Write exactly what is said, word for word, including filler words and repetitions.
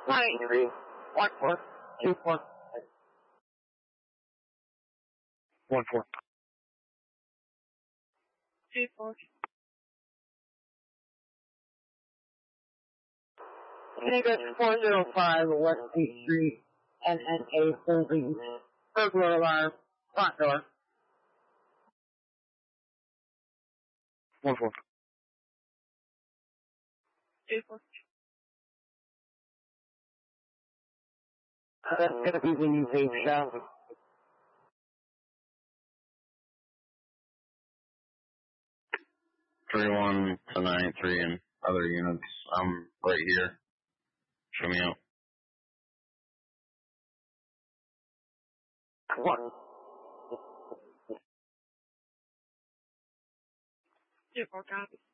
nine three, one four, two four. One four. Two four. Negative four zero five West Eighth Street, N N A Holdings, burglar alarm, front door. One four. Two four. That's gonna be when you page down. Three one to nine three and other units. I'm right here. Show me out. One. Two four copy.